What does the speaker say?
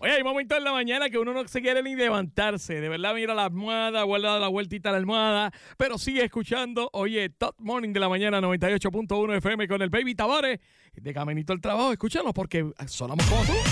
Oye, hay momentos en la mañana que uno no se quiere ni levantarse. De verdad, mira la almohada, guarda la vueltita a la almohada, pero sigue escuchando. Oye, Top Morning de la mañana, 98.1 FM con el Baby Tavares. De caminito al trabajo, escúchanos porque sonamos como tú.